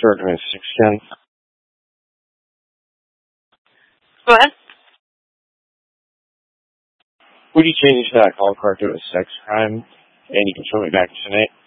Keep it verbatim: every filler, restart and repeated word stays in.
Start doing six ten. Go ahead. Would you change that call card to a sex crime? And you can show me back tonight.